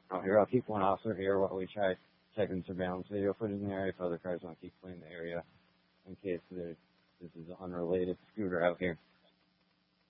Out here, I'll keep one officer here while we try checking surveillance video footage in the area if other cars want to keep playing the area in case this is an unrelated scooter out here.